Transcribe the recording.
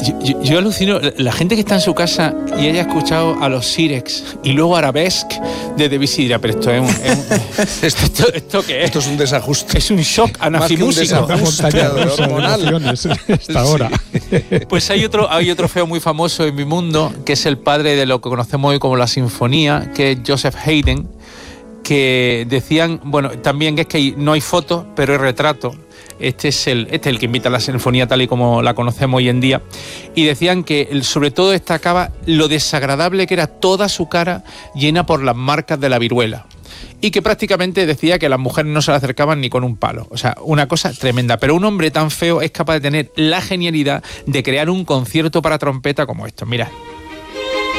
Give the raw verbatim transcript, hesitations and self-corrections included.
Yo, yo, yo alucino, la gente que está en su casa y haya escuchado a los Sirex y luego Arabesque de Debussy dirá, pero esto es un... Es un esto, esto, ¿Esto qué es? Esto es un desajuste. Es un shock anafimúsico. Una montaña hormonal. Esta hora. Pues hay otro, hay otro feo muy famoso en mi mundo, que es el padre de lo que conocemos hoy como la sinfonía, que es Joseph Haydn, que decían, bueno, también que es que no hay fotos, pero hay retratos. Este es el, este es el que invita a la sinfonía tal y como la conocemos hoy en día. Y decían que sobre todo destacaba lo desagradable que era toda su cara llena por las marcas de la viruela. Y que prácticamente decía que las mujeres no se le acercaban ni con un palo. O sea, una cosa tremenda. Pero un hombre tan feo es capaz de tener la genialidad de crear un concierto para trompeta como esto. Mirad.